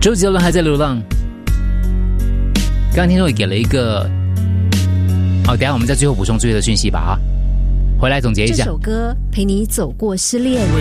周杰伦还在流浪。刚刚听众也给了一个，好，等一下我们在最后补充最后的讯息吧啊，回来总结一下。 这首歌陪你走过失恋。